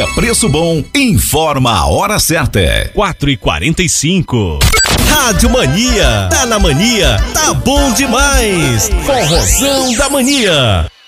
Preço bom, informa a hora certa. 4h45. Rádio Mania. Tá na mania, tá bom demais. Forrozão da Mania.